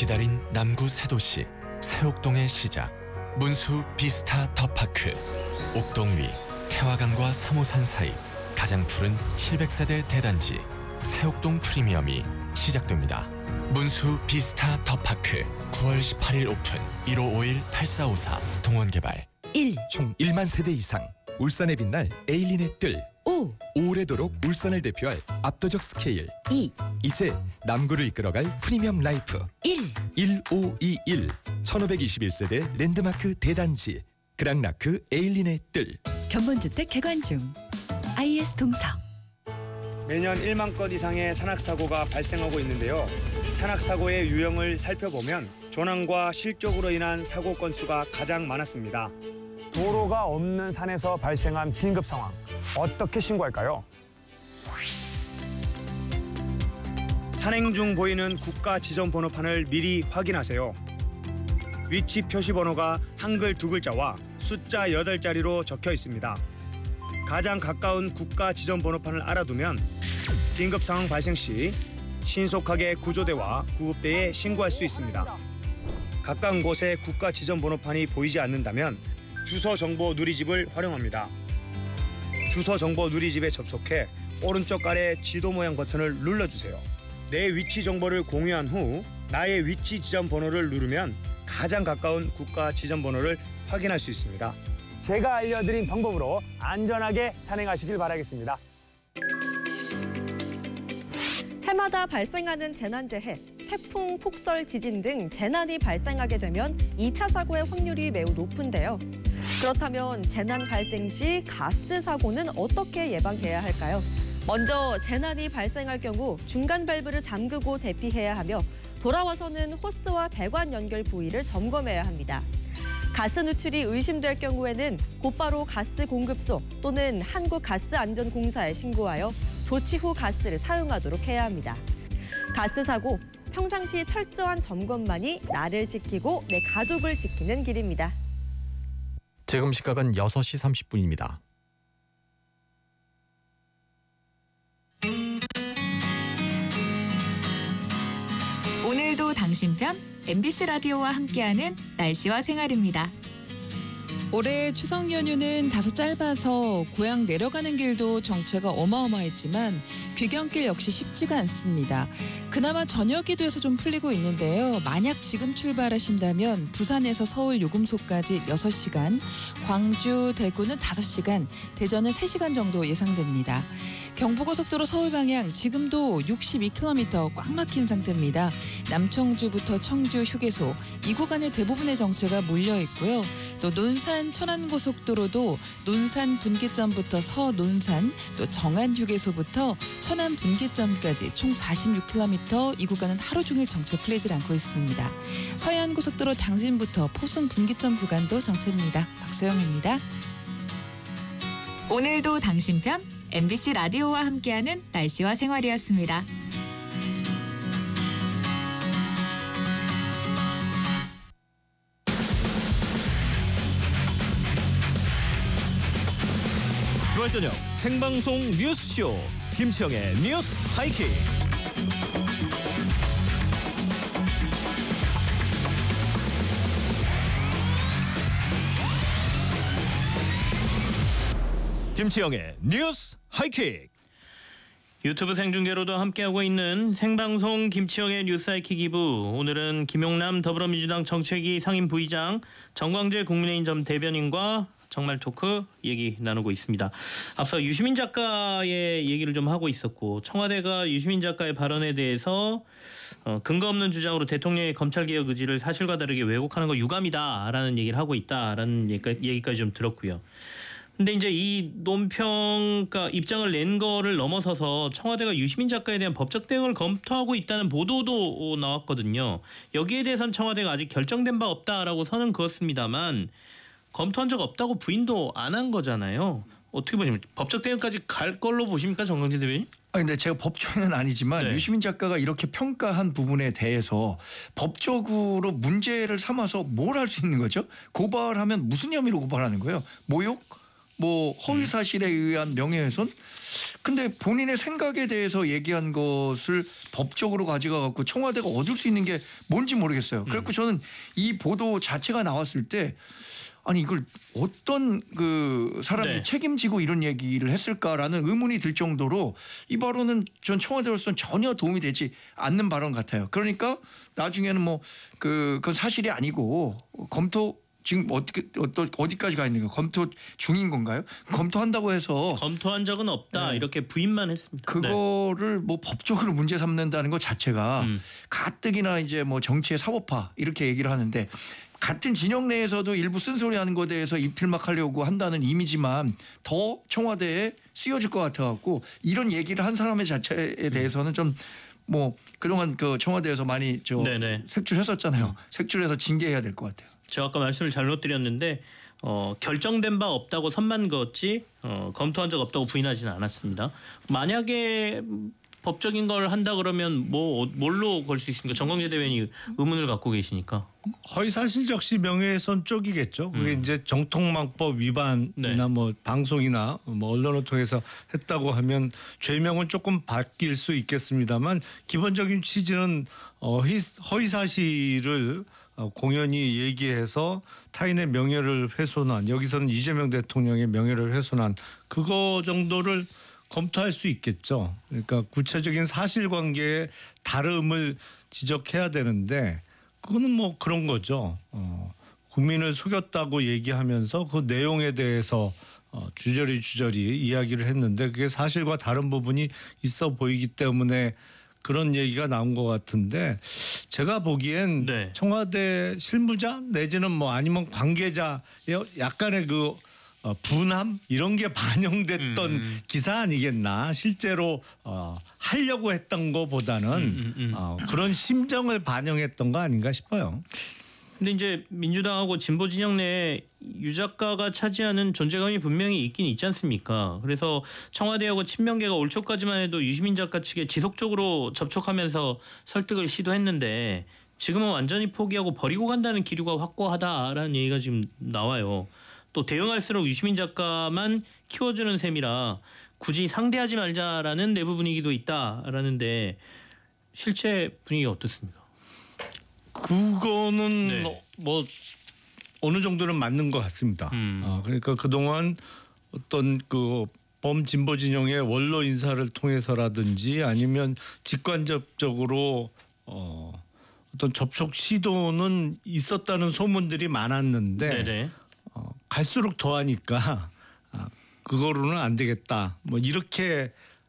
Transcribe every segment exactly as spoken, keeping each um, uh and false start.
기다린 남구 새 도시 새옥동의 시작, 문수 비스타 더 파크. 옥동 위 태화강과 삼호산 사이 가장 푸른 칠백 세대 대단지 새옥동 프리미엄이 시작됩니다. 문수 비스타 더 파크 구월 십팔일 오픈. 일오오일 팔사오사 동원개발. 일. 총 일만 세대 이상 울산에 빛날 에일린의 뜰. 오. 오래도록 울산을 대표할 압도적 스케일. 이. 이제 남구를 이끌어갈 프리미엄 라이프. 일. 일오이일 천오백이십일 세대 랜드마크 대단지 그랑라크 에일린의 뜰. 견본주택 개관 중. 아이에스 동서. 매년 일만 건 이상의 산악사고가 발생하고 있는데요. 산악사고의 유형을 살펴보면 조난과 실족으로 인한 사고 건수가 가장 많았습니다. 도로가 없는 산에서 발생한 긴급 상황, 어떻게 신고할까요? 산행 중 보이는 국가 지정 번호판을 미리 확인하세요. 위치 표시 번호가 한글 두 글자와 숫자 여덟 자리로 적혀 있습니다. 가장 가까운 국가 지정 번호판을 알아두면 긴급 상황 발생 시 신속하게 구조대와 구급대에 신고할 수 있습니다. 가까운 곳에 국가 지정 번호판이 보이지 않는다면 주소 정보 누리집을 활용합니다. 주소 정보 누리집에 접속해 오른쪽 아래 지도 모양 버튼을 눌러주세요. 내 위치 정보를 공유한 후 나의 위치 지정 번호를 누르면 가장 가까운 국가 지정 번호를 확인할 수 있습니다. 제가 알려드린 방법으로 안전하게 산행하시길 바라겠습니다. 해마다 발생하는 재난재해, 태풍, 폭설, 지진 등 재난이 발생하게 되면 이 차 사고의 확률이 매우 높은데요. 그렇다면 재난 발생 시 가스 사고는 어떻게 예방해야 할까요? 먼저 재난이 발생할 경우 중간 밸브를 잠그고 대피해야 하며 돌아와서는 호스와 배관 연결 부위를 점검해야 합니다. 가스 누출이 의심될 경우에는 곧바로 가스 공급소 또는 한국가스안전공사에 신고하여 조치 후 가스를 사용하도록 해야 합니다. 가스 사고, 평상시 철저한 점검만이 나를 지키고 내 가족을 지키는 길입니다. 지금 시각은 여섯 시 삼십 분입니다. 오늘도 당신 편 엠비씨 라디오와 함께하는 날씨와 생활입니다. 올해 추석 연휴는 다소 짧아서 고향 내려가는 길도 정체가 어마어마했지만 귀경길 역시 쉽지가 않습니다. 그나마 저녁이 돼서 좀 풀리고 있는데요. 만약 지금 출발하신다면 부산에서 서울 요금소까지 여섯 시간, 광주, 대구는 다섯 시간, 대전은 세 시간 정도 예상됩니다. 경부고속도로 서울 방향 지금도 육십이 킬로미터 꽉 막힌 상태입니다. 남청주부터 청주 휴게소 이 구간에 대부분의 정체가 몰려 있고요. 또 논산 천안고속도로도 논산 분기점부터 서논산 또 정안 휴게소부터 천안 분기점까지 총 사십육 킬로미터 이 구간은 하루 종일 정체 풀리질 않고 있습니다. 서해안고속도로 당진부터 포승 분기점 구간도 정체입니다. 박소영입니다. 오늘도 당신 편 엠비씨 라디오와 함께하는 날씨와 생활이었습니다. 주말 저녁 생방송 뉴스쇼 김치영의 뉴스 하이킥. 김치영의 뉴스 하이킥. 유튜브 생중계로도 함께하고 있는 생방송 김치영의 뉴스 하이킥 이 부. 오늘은 김용남 더불어민주당 정책위 상임 부의장, 정광재 국민의힘 전 대변인과 정말 토크 얘기 나누고 있습니다. 앞서 유시민 작가의 얘기를 좀 하고 있었고, 청와대가 유시민 작가의 발언에 대해서 어, 근거 없는 주장으로 대통령의 검찰개혁 의지를 사실과 다르게 왜곡하는 거 유감이다라는 얘기를 하고 있다라는 얘기까지 좀 들었고요. 근데 이제 이 논평가 입장을 낸 거를 넘어서서 청와대가 유시민 작가에 대한 법적 대응을 검토하고 있다는 보도도 나왔거든요. 여기에 대해서는 청와대가 아직 결정된 바 없다라고 선은 그었습니다만 검토한 적 없다고 부인도 안 한 거잖아요. 어떻게 보십니까? 법적 대응까지 갈 걸로 보십니까, 정광재 대변인? 아 근데 제가 법조인은 아니지만 네. 유시민 작가가 이렇게 평가한 부분에 대해서 법적으로 문제를 삼아서 뭘 할 수 있는 거죠? 고발하면 무슨 혐의로 고발하는 거예요? 모욕? 뭐 허위 사실에 의한 명예훼손? 근데 본인의 생각에 대해서 얘기한 것을 법적으로 가져가 갖고 청와대가 얻을 수 있는 게 뭔지 모르겠어요. 그래서 저는 이 보도 자체가 나왔을 때 아니 이걸 어떤 그 사람이 네. 책임지고 이런 얘기를 했을까라는 의문이 들 정도로 이 발언은 전 청와대로서는 전혀 도움이 되지 않는 발언 같아요. 그러니까 나중에는 뭐 그 그건 사실이 아니고 검토 지금 어떻게 어떤 어디까지 가 있는가 검토 중인 건가요? 검토한다고 해서 검토한 적은 없다 네. 이렇게 부인만 했습니다. 그거를 뭐 법적으로 문제 삼는다는 것 자체가 음. 가뜩이나 이제 뭐 정치의 사법화 이렇게 얘기를 하는데 같은 진영 내에서도 일부 쓴소리하는 것에 대해서 입틀막 하려고 한다는 이미지만 더 청와대에 쓰여질 것 같아갖고 이런 얘기를 한 사람의 자체에 대해서는 좀 뭐 그동안 그 청와대에서 많이 저 네네. 색출했었잖아요. 음. 색출해서 징계해야 될 것 같아요. 제가 아까 말씀을 잘못 드렸는데 어, 결정된 바 없다고 선만 그었지 어, 검토한 적 없다고 부인하지는 않았습니다. 만약에 법적인 걸 한다 그러면 뭐 뭘로 걸 수 있습니까? 정광재 대변인이 의문을 갖고 계시니까. 허위사실 적시 명예훼손 쪽이겠죠. 그게 음. 이제 정통망법 위반이나 네. 뭐 방송이나 뭐 언론을 통해서 했다고 하면 죄명은 조금 바뀔 수 있겠습니다만 기본적인 취지는 어, 허위사실을 어, 공연히 얘기해서 타인의 명예를 훼손한 여기서는 이재명 대통령의 명예를 훼손한 그거 정도를 검토할 수 있겠죠. 그러니까 구체적인 사실관계의 다름을 지적해야 되는데 그거는 뭐 그런 거죠. 어, 국민을 속였다고 얘기하면서 그 내용에 대해서 어, 주저리 주저리 이야기를 했는데 그게 사실과 다른 부분이 있어 보이기 때문에 그런 얘기가 나온 것 같은데 제가 보기엔 네. 청와대 실무자 내지는 뭐 아니면 관계자의 약간의 그 어, 분함 이런 게 반영됐던 음. 기사 아니겠나. 실제로 어, 하려고 했던 것보다는 음, 음, 음. 어, 그런 심정을 반영했던 거 아닌가 싶어요. 근데 이제 민주당하고 진보 진영 내에 유 작가가 차지하는 존재감이 분명히 있긴 있지 않습니까? 그래서 청와대하고 친명계가 올 초까지만 해도 유시민 작가 측에 지속적으로 접촉하면서 설득을 시도했는데 지금은 완전히 포기하고 버리고 간다는 기류가 확고하다라는 얘기가 지금 나와요. 또 대응할수록 유시민 작가만 키워주는 셈이라 굳이 상대하지 말자라는 내부 분위기도 있다라는데 실제 분위기가 어떻습니까? 그거는 네. 뭐 어느 정도는 맞는 것 같습니다. 음. 어, 그러니까 그동안 어떤 그 범진보 진영의 원로 인사를 통해서라든지 아니면 직간접적으로 어, 어떤 접촉 시도는 있었다는 소문들이 많았는데 네네. 어, 갈수록 더하니까 아, 그거로는 안 되겠다. 뭐 이렇게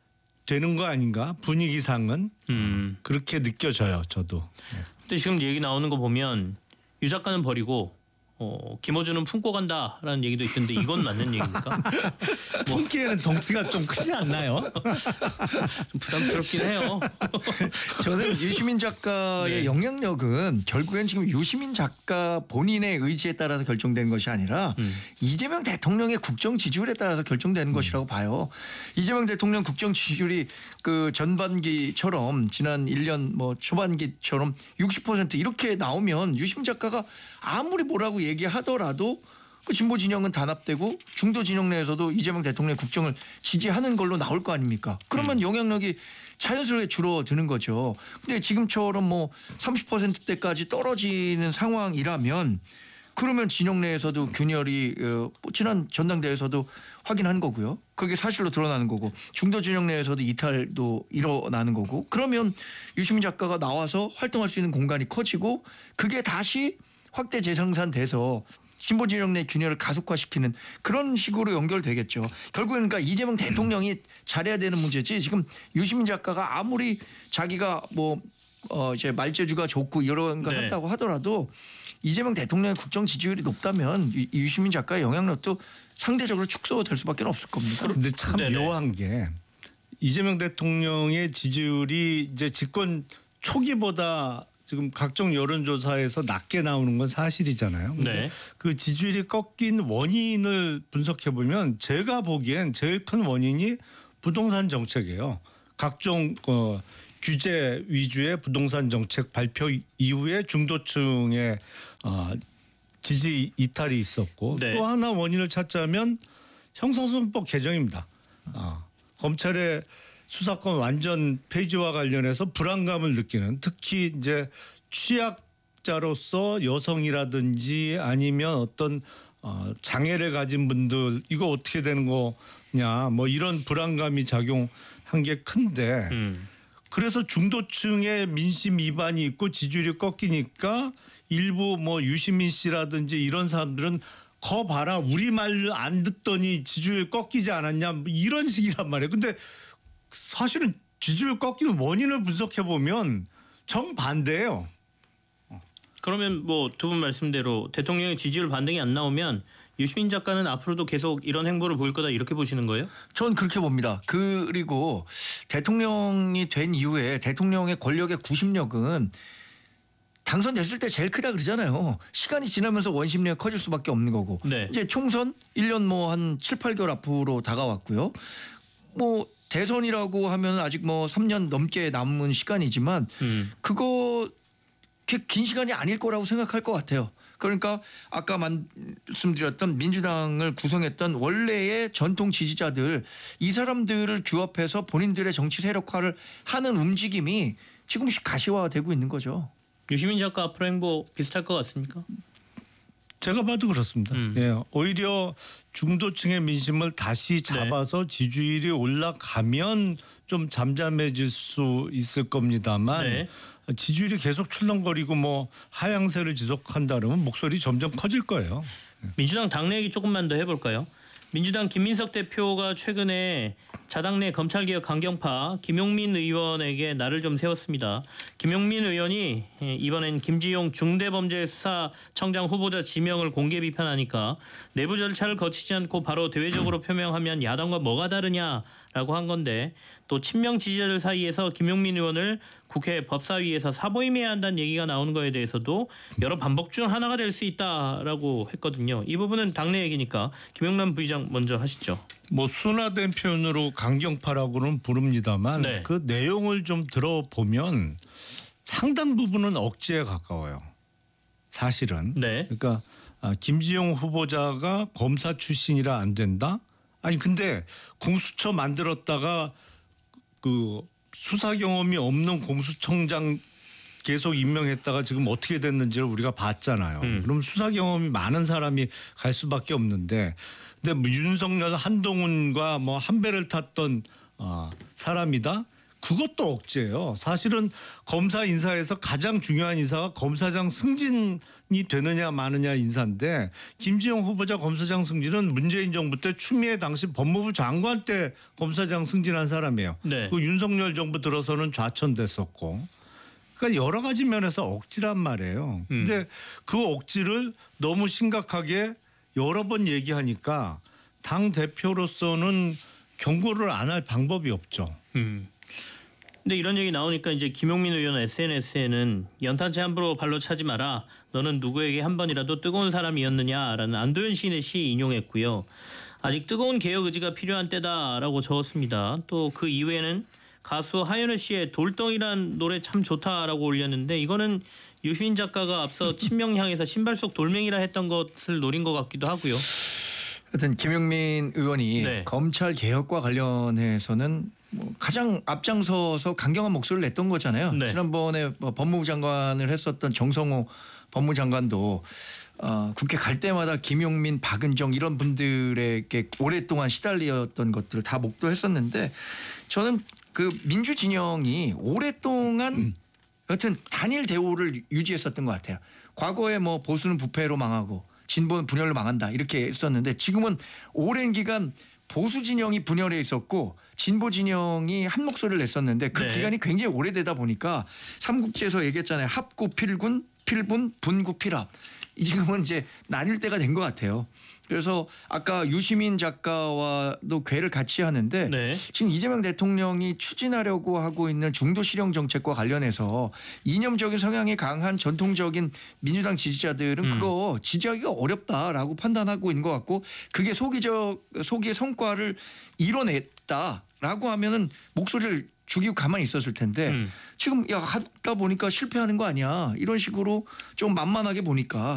되는 거 아닌가? 분위기상은 음. 그렇게 느껴져요. 저도. 근데 지금 얘기 나오는 거 보면 유 작가는 버리고 어, 김어준은 품고 간다라는 얘기도 있던데 이건 맞는 얘기입니까? 품기에는 덩치가 좀 크지 않나요? 좀 부담스럽긴 해요. 저는 유시민 작가의 네. 영향력은 결국엔 지금 유시민 작가 본인의 의지에 따라서 결정된 것이 아니라 음. 이재명 대통령의 국정 지지율에 따라서 결정되는 음. 것이라고 봐요. 이재명 대통령 국정 지지율이 그 전반기처럼 지난 일 년 뭐 초반기처럼 육십 퍼센트 이렇게 나오면 유시민 작가가 아무리 뭐라고 얘기하더라도 그 진보 진영은 단합되고 중도 진영 내에서도 이재명 대통령의 국정을 지지하는 걸로 나올 거 아닙니까? 그러면 음. 영향력이 자연스럽게 줄어드는 거죠. 근데 지금처럼 뭐 삼십 퍼센트대까지 떨어지는 상황이라면 그러면 진영 내에서도 균열이 어, 지난 전당대회에서도 확인한 거고요. 그게 사실로 드러나는 거고 중도 진영 내에서도 이탈도 일어나는 거고 그러면 유시민 작가가 나와서 활동할 수 있는 공간이 커지고 그게 다시 확대 재생산돼서 진보 진영 내 균열을 가속화시키는 그런 식으로 연결되겠죠. 결국엔 그러니까 이재명 대통령이 잘해야 되는 문제지 지금 유시민 작가가 아무리 자기가 뭐 어 이제 말재주가 좋고 이런 걸 네. 한다고 하더라도 이재명 대통령의 국정 지지율이 높다면 유, 유시민 작가의 영향력도 상대적으로 축소될 수밖에 없을 겁니다. 근데 참 네네. 묘한 게 이재명 대통령의 지지율이 이제 집권 초기보다 지금 각종 여론조사에서 낮게 나오는 건 사실이잖아요. 근데 네. 그 지지율이 꺾인 원인을 분석해 보면 제가 보기엔 제일 큰 원인이 부동산 정책이에요. 각종 어, 규제 위주의 부동산 정책 발표 이후에 중도층의 어, 지지 이탈이 있었고 네. 또 하나 원인을 찾자면 형사소송법 개정입니다. 아, 검찰의 수사권 완전 폐지와 관련해서 불안감을 느끼는 특히 이제 취약자로서 여성이라든지 아니면 어떤 어, 장애를 가진 분들 이거 어떻게 되는 거냐 뭐 이런 불안감이 작용한 게 큰데 음. 그래서 중도층의 민심 위반이 있고 지지율이 꺾이니까 일부 뭐 유시민 씨라든지 이런 사람들은 거 봐라 우리 말 안 듣더니 지지율 꺾이지 않았냐 뭐 이런 식이란 말이에요. 근데 사실은 지지율 꺾이는 원인을 분석해 보면 정반대예요. 그러면 뭐 두 분 말씀대로 대통령의 지지율 반등이 안 나오면 유시민 작가는 앞으로도 계속 이런 행보를 보일 거다 이렇게 보시는 거예요? 전 그렇게 봅니다. 그리고 대통령이 된 이후에 대통령의 권력의 구심력은 당선됐을 때 제일 크다 그러잖아요. 시간이 지나면서 원심력이 커질 수밖에 없는 거고. 네. 이제 총선 일 년 뭐 한 칠, 팔 개월 앞으로 다가왔고요. 뭐 대선이라고 하면 아직 뭐 삼 년 넘게 남은 시간이지만 음. 그거 그렇게 긴 시간이 아닐 거라고 생각할 것 같아요. 그러니까 아까 말씀드렸던 민주당을 구성했던 원래의 전통 지지자들 이 사람들을 규합해서 본인들의 정치 세력화를 하는 움직임이 지금씩 가시화되고 있는 거죠. 유시민 작가 앞으로 행보 비슷할 것 같습니까? 제가 봐도 그렇습니다. 음. 예, 오히려 중도층의 민심을 다시 잡아서 네. 지지율이 올라가면 좀 잠잠해질 수 있을 겁니다만 네. 지지율이 계속 출렁거리고 뭐 하향세를 지속한다 그러면 목소리 점점 커질 거예요. 민주당 당내 얘기 조금만 더 해볼까요? 민주당 김민석 대표가 최근에 자당내 검찰개혁 강경파 김용민 의원에게 날을 좀 세웠습니다. 김용민 의원이 이번엔 김지용 중대범죄수사청장 후보자 지명을 공개 비판하니까 내부 절차를 거치지 않고 바로 대외적으로 표명하면 야당과 뭐가 다르냐라고 한 건데 또 친명 지지자들 사이에서 김용민 의원을 국회 법사위에서 사보임해야 한다는 얘기가 나오는 거에 대해서도 여러 반복 중 하나가 될 수 있다라고 했거든요. 이 부분은 당내 얘기니까 김영남 부의장 먼저 하시죠. 뭐 순화된 표현으로 강경파라고는 부릅니다만 네. 그 내용을 좀 들어보면 상당 부분은 억지에 가까워요. 사실은. 네. 그러니까 김지용 후보자가 검사 출신이라 안 된다? 아니 근데 공수처 만들었다가 그 수사 경험이 없는 공수청장 계속 임명했다가 지금 어떻게 됐는지를 우리가 봤잖아요. 음. 그럼 수사 경험이 많은 사람이 갈 수밖에 없는데 근데 뭐 윤석열 한동훈과 뭐 한 배를 탔던 어, 사람이다? 그것도 억지예요. 사실은 검사 인사에서 가장 중요한 인사가 검사장 승진이 되느냐 마느냐 인사인데 김지용 후보자 검사장 승진은 문재인 정부 때 추미애 당시 법무부 장관 때 검사장 승진한 사람이에요. 네. 그 윤석열 정부 들어서는 좌천됐었고. 그러니까 여러 가지 면에서 억지란 말이에요. 음. 근데 그 억지를 너무 심각하게 여러 번 얘기하니까 당 대표로서는 경고를 안 할 방법이 없죠. 음. 근데 이런 얘기 나오니까 이제 김용민 의원 에스엔에스에는 연탄재 함부로 발로 차지 마라. 너는 누구에게 한 번이라도 뜨거운 사람이었느냐라는 안도현 시인의 시 인용했고요. 아직 뜨거운 개혁 의지가 필요한 때다라고 적었습니다. 또 그 이후에는 가수 하현우 씨의 돌덩이란 노래 참 좋다라고 올렸는데 이거는 유시민 작가가 앞서 친명 향해서 신발 속 돌멩이라 했던 것을 노린 것 같기도 하고요. 하여튼 김용민 의원이 네. 검찰 개혁과 관련해서는 뭐 가장 앞장서서 강경한 목소리를 냈던 거잖아요. 네. 지난번에 뭐 법무부 장관을 했었던 정성호 법무장관도 어, 국회 갈 때마다 김용민, 박은정 이런 분들에게 오랫동안 시달렸던 것들을 다 목도했었는데 저는 그 민주 진영이 오랫동안 여튼 단일 대우를 유지했었던 것 같아요. 과거에 뭐 보수는 부패로 망하고 진보는 분열로 망한다 이렇게 했었는데 지금은 오랜 기간 보수 진영이 분열해 있었고 진보 진영이 한 목소리를 냈었는데 그 네. 기간이 굉장히 오래되다 보니까 삼국지에서 얘기했잖아요. 합구 필군 필분 분구 필합. 지금은 이제 나뉠 때가 된 것 같아요. 그래서 아까 유시민 작가와도 궤를 같이 하는데 네. 지금 이재명 대통령이 추진하려고 하고 있는 중도 실형 정책과 관련해서 이념적인 성향이 강한 전통적인 민주당 지지자들은 음. 그거 지지하기가 어렵다라고 판단하고 있는 것 같고 그게 소기적 소기의 성과를 이뤄냈다라고 하면은 목소리를 죽이고 가만히 있었을 텐데 음. 지금 야 하다 보니까 실패하는 거 아니야 이런 식으로 좀 만만하게 보니까